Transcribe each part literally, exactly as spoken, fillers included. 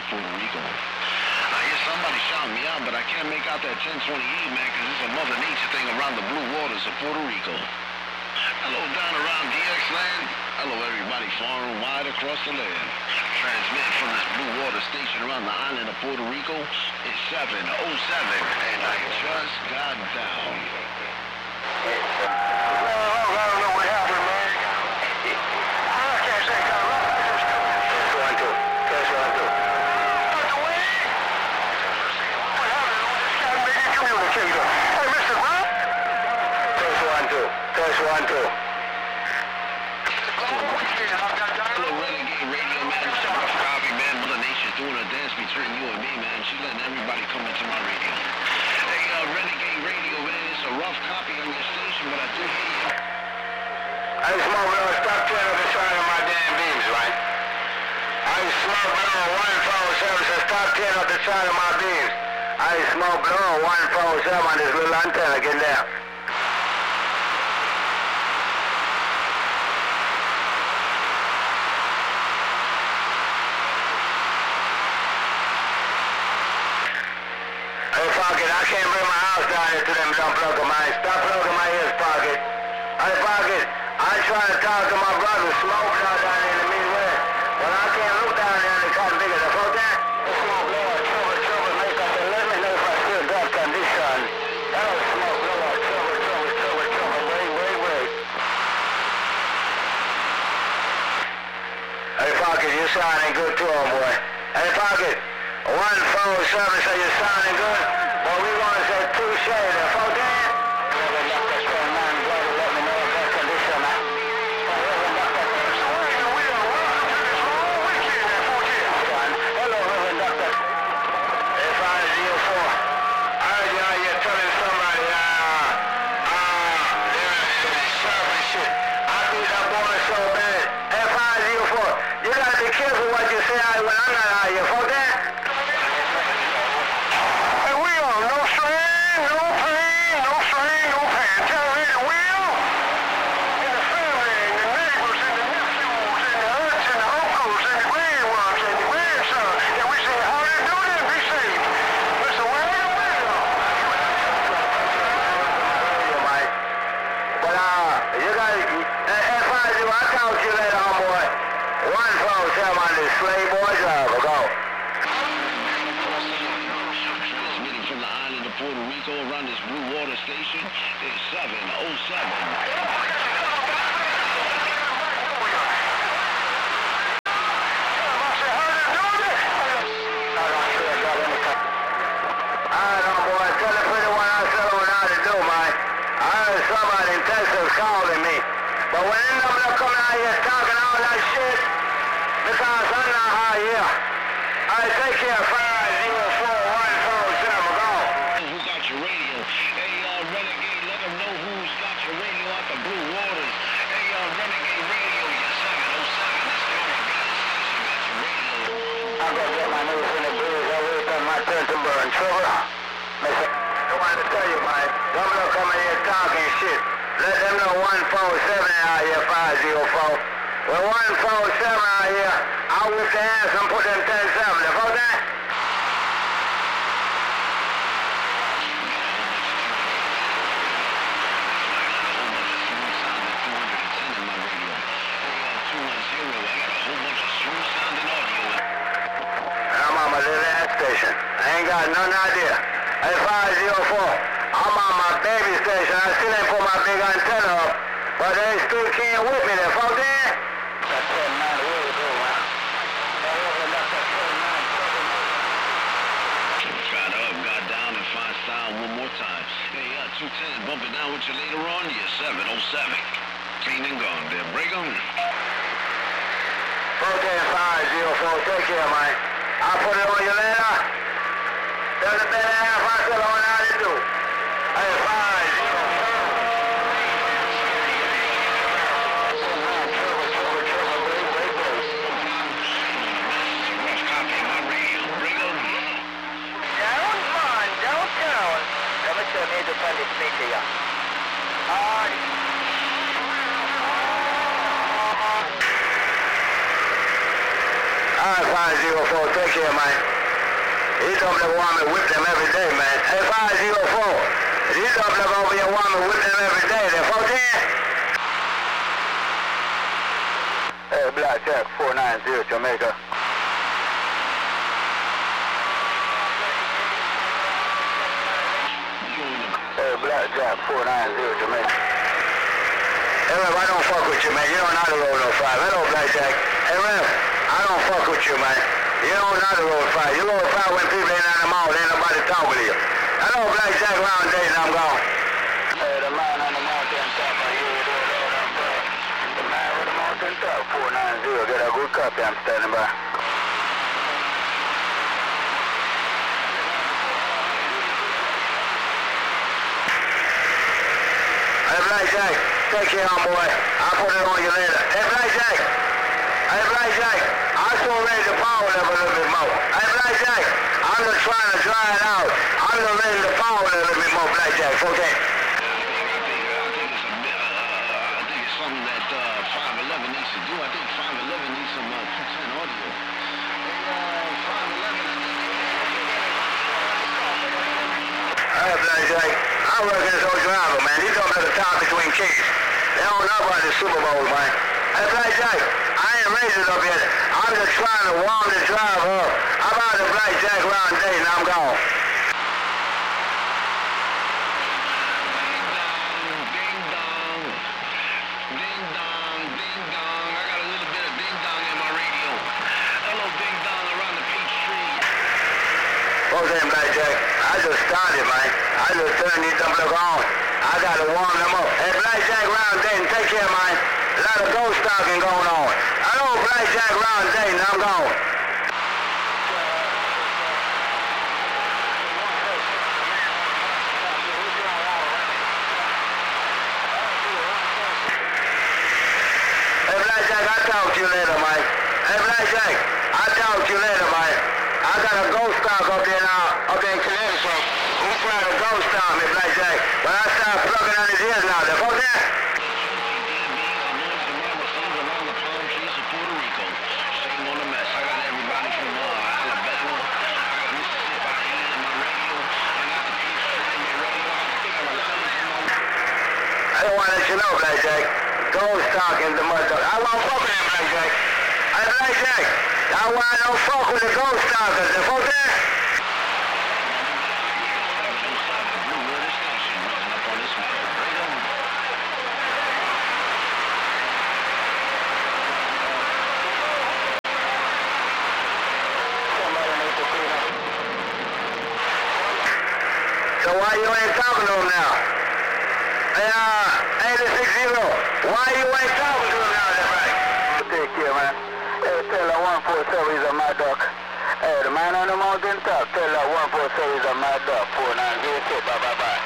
Puerto Rico. I hear somebody shouting me out, but I can't make out that ten twenty-eight, man, because it's a Mother Nature thing around the blue waters of Puerto Rico. Hello down around D X land. Hello everybody far and wide across the land. Transmitting from this blue water station around the island of Puerto Rico. It's seven oh seven, and I just got down. Well, I don't know what happened, man. I can't say got right. Test one, two. Test one, two. Doctor Wayne? What happened? This guy made a communicator. Hey, Mister Brown? Test one, two. Test one, two. Hello, Renegade Radio, man. It's a rough copy, man. Mother Nature doing a dance between you and me, man. She letting everybody come into my radio. Hey, uh, Renegade Radio, man. It's a rough copy on your station, but I do hear you. I smoke blow, stop ten on the side of my damn beams, right? I smoke blow, one four seven, so stop ten on the side of my beams. I smoke blow, one four seven on this little antenna, get down. Hey, Pocket, I can't bring my house down here to them, don't plug in my, stop plugging my ears, Pocket. Hey, Pocket, I'm trying to talk to my brother, Smoke, down there in the Midwest. But I can't look down there and they cotton bigger, the fuck that? Smoke blower, trouble, trouble, make up the let me know if I still got condition. Hello, smoke blower, trouble, trouble, trouble, trouble, wait, wait, wait. Hey, Pocket, you sounding good too, boy. Hey, Pocket. one four seven, so you're sounding good? Well, we want to say two shades. The fuck that? Reverend Doctor Spellman, brother, let me know if that condition, man. Reverend Doctor Spellman, we are welcome to this whole weekend at fourteen. Hello, Reverend Doctor. F I zero four. I heard you out here telling somebody, uh, uh, they're serving shit. I beat that boy so bad. F I zero four. You gotta be careful what you say out when I'm not out here. Fuck that? Transmitting from the island of Puerto Rico around this blue water station is seven oh seven. Somebody in Texas calling me. But when them are coming out here talking all that shit, because I'm not out here. I take care of five zero four one four seven, go. Who got your radio? Hey, uh, Renegade, let them know who's got your radio out the blue waters. Hey, uh, Renegade Radio, you're seven oh seven. That's the only radio station got your radio. I'm gonna get my news in the breeze. I wait on my turn to burn trouble. Listen, I wanted to tell you, man. Them look coming here talking shit. Let them know one four seven out here, five zero four. When one four seven out here, I'll whip the ass and put them ten seven. The fuck that? I'm on my little ass station. I ain't got none idea. Hey, five zero four. I'm on my baby station. I still ain't put my big antenna up. But they still can't whip me. The fuck that? That's ten nine. Where you go, man? Got up, got down, and find style one more time. Hey, uh, two ten, bump it down with you later on. You're seven oh seven. Clean and gone there. Break 'em. Okay, five zero four. Take care, man. I'll put it on you later. There's a better half I still on how to do. Hey, five zero four. Rough copy of my radio. Bring 'em. Down, man, down, down. Let me tell you the funny thing to you. Alright. All right, five zero four, take care, man. These dumb little women whip them every day, man. Hey, five zero four, these dumb little over here women whip them every day. They're fourteen. Hey, Blackjack, four nine zero, Jamaica. Hey, Blackjack, four nine zero, Jamaica. Hey, Rev, I don't fuck with you, man. You don't know how to roll no five. Hello, Blackjack. Hey, Rev, I don't fuck with you, man. You don't know how to roll five. You roll five when people ain't on the mouth. Ain't nobody talking to you. Hello, Blackjack, round day, and I'm gone. Hey, the man on the mountain top, I hear you doing all them, bro. The man with the mountain top, four nine zero. Get a good copy, I'm standing by. Hey, Blackjack, take care, boy. I'll put it on you later. Hey, Blackjack. Hey, Blackjack. I'm still ready to power level a little bit more. Hey, Blackjack. I'm just trying to dry it out. I'm just ready to power a little bit more, Blackjack. Okay. Something that uh, five eleven needs to do. I think five eleven needs some uh, two ten audio. Uh, five eleven. Hey, Blackjack. I'm working this old driver, man. He's up at the top between keys. They don't know about the Super Bowl, man. Hey, Blackjack, I ain't raised it up yet. I'm just trying to warm the drive up. I'm out of Blackjack round day, and I'm gone. Okay, Blackjack, I just started, man. I just turned these up look on. I gotta warm them up. Hey, Blackjack round day, and take care, man. A lot of ghost stalking going on. Hello, Blackjack round day, and I'm gone. Hey, Blackjack, I'll talk to you later, man. Hey, Blackjack, I'll talk to you later, man. I got a ghost stock up there now, up there in Connecticut. Who's trying to ghost stock me, Blackjack? But I start plugging on his ears now. They're both there? I don't want to let you know, Blackjack. Ghost stock is the mother. I won't fuck with him, Blackjack. Hey, Blackjack. I want no fuck with the ghost stalkers. They're both there? So why you ain't talking to him now? Hey, uh, eighty-six zero. Why you ain't talking to him now, that right? Take care, man. Hey, tell her one four seven is a mad dog. Hey, the man on the mountain top, tell her one four seven is a mad dog. four nine zero two, bye bye bye.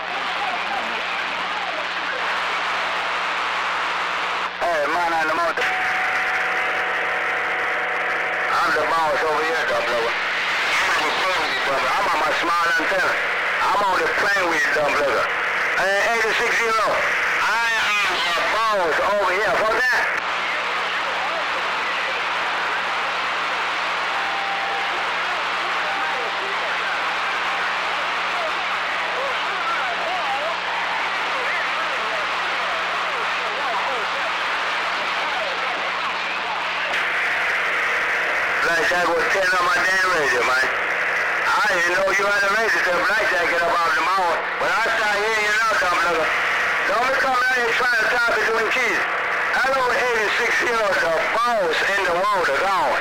Hey, man on the mountain. I'm the boss over here, dog blower. I'm on the plane with you, brother. I'm on my small antenna. I'm on the plane with you, dog blower. Hey, eighty-six zero. I am the boss over here. What's that? Blackjack was ten on my damn radio, man. I didn't know you had a radio till Blackjack get up out of the mouth. But I start hearing you now, dumb nigga. Don't be coming out here trying to talk between keys. Hello, eighty-six zero, the boss in the world is on.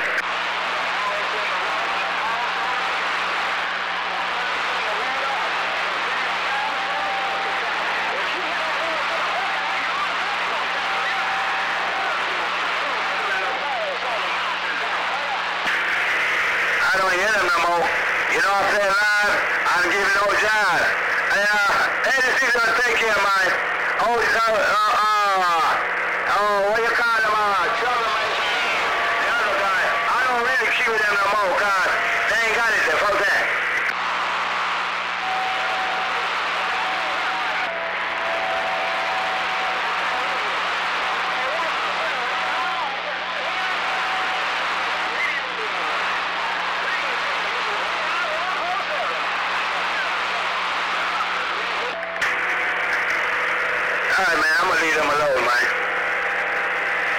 I don't hear them no more. You know what I'm saying, live? I'm giving no job. And, uh, eighty-six gonna take care, man. Oh, uh, uh, uh, oh, what you call them, uh, troublemaker. The other guy. I don't really keep them no more, cause they ain't got it there. Fuck that.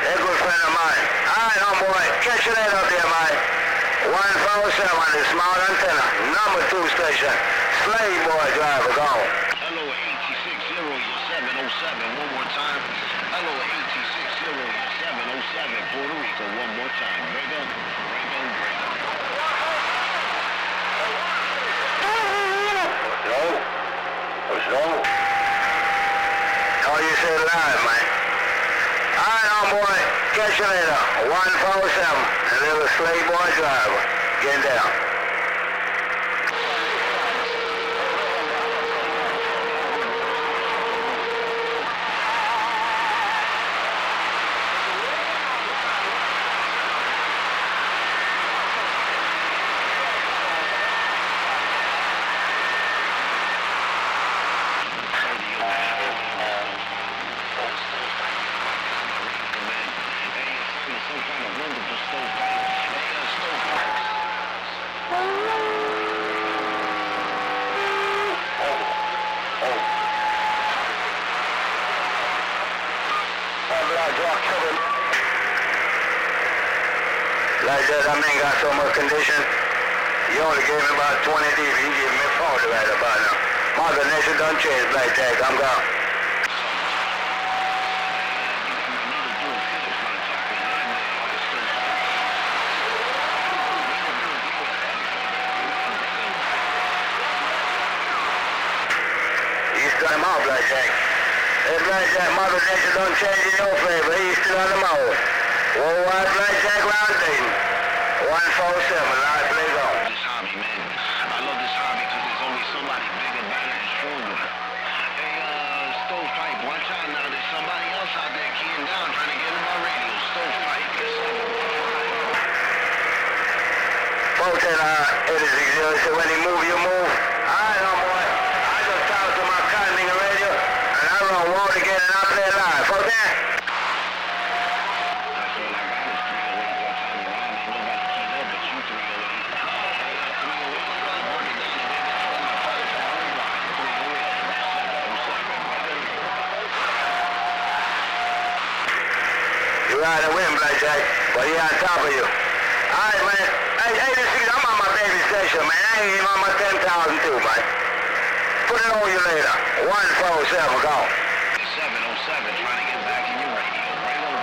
They're a good friend of mine. All right, homeboy. Catch you later up there, man. one four seven, the small antenna. Number two station. Slave boy driver, go. Hello, eight six zero, you're seven oh seven. One more time. Hello, eight six zero, you're seven oh seven. Puerto Rico, one more time. Break up, break up, break up. No. No. Oh, you say live, man. All right, homeboy. Catch you later. one four seven. A little slave boy driver. Get down. Like that, that man got so much condition. You only gave me about twenty deep. You give me forty right about now. Mother Nature done changed, Black Jack. I'm gone. You still him out, Black Jack. Hey, Black Jack, Mother Nature done change in your favor. You still on the mouth. Worldwide Black Jack round Dayton. one four seven, live play go. This hobby, man. I love this hobby because there's always somebody bigger, better, and stronger. Hey, uh, Stovepipe, watch out now. There's somebody else out there keying down trying to get in my radio. Stovepipe, yes, sir. Folks in uh, it is easy. So when he move, you move. All right, homeboy. I just talk to my cottoning radio, and I run water again, and I play live. Folks there. You ride the wind, Black Jack, but he on top of you. All right, man. Hey, hey, this is, I'm on my baby station, man. I ain't even on my ten thousand too, man. Put it on you later. one four seven, go. seven oh seven, trying to get back in your radio. Right on.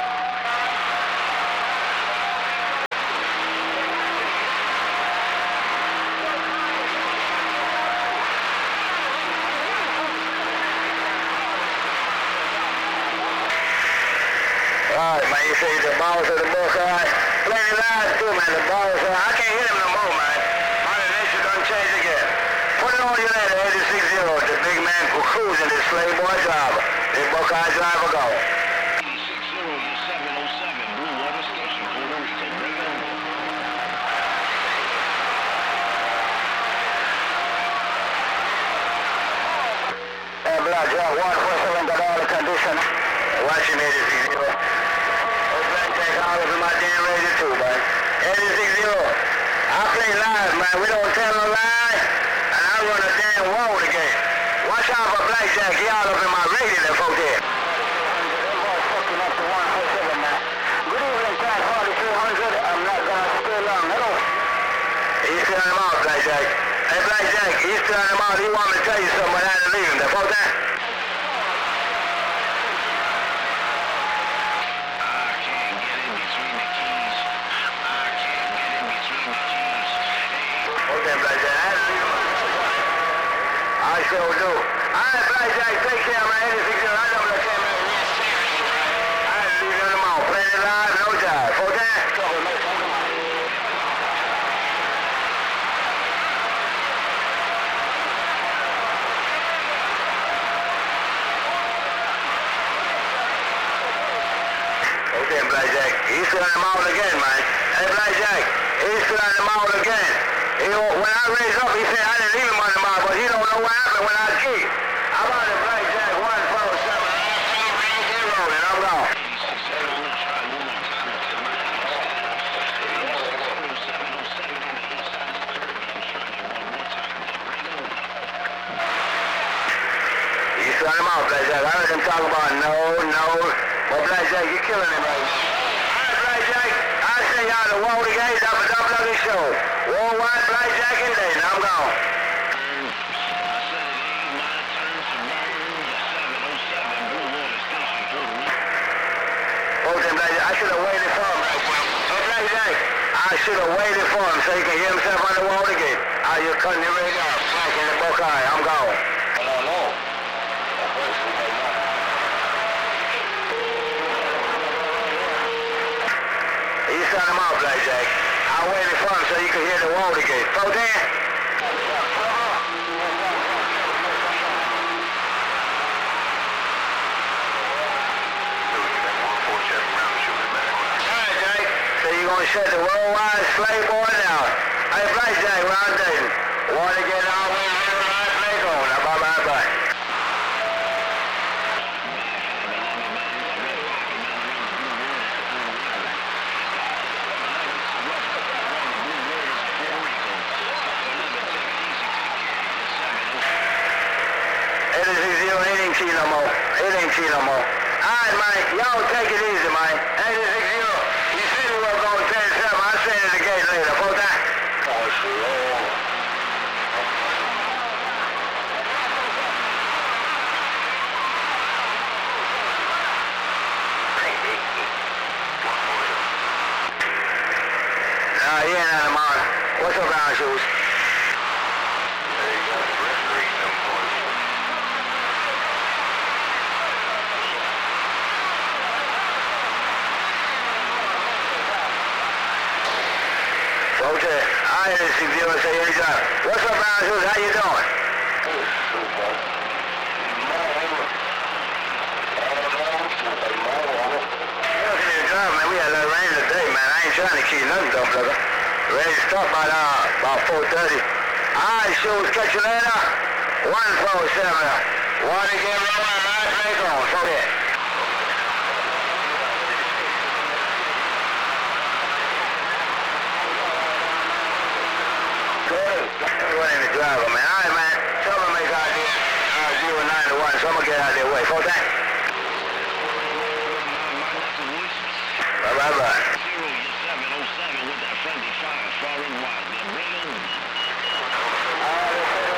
All right, man, you say the balls of the book, all right? Play the live too, man, the balls, uh, I can't hit him no more, man. Mother Nature done changed again. Put it on you later, eight six zero, the big man who cruising this slave boy driver. The Buckeye driver go. eight six zero, you're seven oh seven. Blue Water Station, Puerto Rico. Bring on. Hey, Black Jack, one four seven got all the condition. Watching eight six zero. Oh, Black Jack all over my damn radio too, man. eight six zero. I play live, man. We don't tell no lie. And I run a damn wall again. Watch out for Black Jack. He all up in my radio, that folk there. Good evening, Cat forty-two hundred. I'm not gonna stay long. Hello. He's still on him out, Black Jack. Hey, Black Jack, he's still on him out. He want me to tell you something, but I had to leave him. That folk there. I sure do. All right, Black Jack, take care, man. eight six zero, I know what I came in. I had to leave them all. Play it live, no job. Okay? Okay, Black Jack. He's still on the mouth again, man. Hey, Black Jack, he's still on the mouth again. He, when I raised up, he said I didn't leave him on the mouth, but he don't know what happened when I keyed. How about the Black Jack one four seven? Get rolling, I'm gone. He's still on the mouth, Black Jack. I heard him talk about no, no. Well, Blackjack, you're killing it right now. All right, Blackjack, I'll send y'all the Walter Gate up at Double Ugly Show. Worldwide Blackjack and Dayton. I'm gone. Fulton, Blackjack, I should have waited for him. Hey, Blackjack, I should have waited for him so he can hear himself on the Walter Gate. Ah, you're cutting it right now. Back in the Buckeye. I'm gone. I don't know. You sign him out, Blackjack. I waited for him so you could hear the Walter Gate. Fulton? You're going to shut the worldwide slave boy down. Hey, Blackjack, round Dayton. Want to get all the way to the right place on. Now, bye, bye, bye. It is easy. It ain't cheating no more. It ain't cheating no more. All right, man. Y'all take it easy, man. It is easy. We're going to ten seven. I'll send it again later. Hold that. Oh, sure. Nah, he ain't out of mine. What's up, Brown Shoes? Okay, I didn't see you say any job. What's up, Brown Shoes? How you doing? Looking at the job, man. We had a little rain today, man. I ain't trying to keep nothing done, brother. Ready to start by uh, about four thirty. All right, Shoes, catch you later. one four seven. Want to get rolling, right? Make on. So that. Running the driver, man. All right, man. Tell them to make out there uh, zero nine to one, so I'm going to get out of their way. Full time. Bye, bye, bye. Zero seven oh seven with that friendly fire, far and wide. They're bringing.